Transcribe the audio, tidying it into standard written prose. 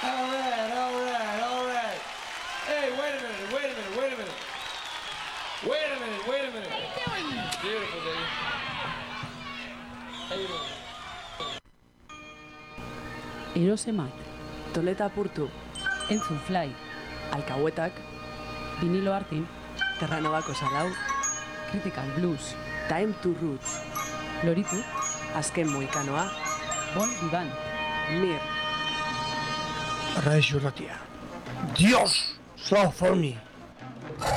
All right. Hey, wait a minute. What are you doing? Beautiful, baby. How you doing? Erosemak, Toleta apurtu, Entzun Fly, Alkahuetak, Vinilo Artin, Terranobako Salau, Critical Blues, Time to Roots, Loritu, Azken Moikanoa, Bon Vivant, Mir, Radio Ratia. Dios, so funny.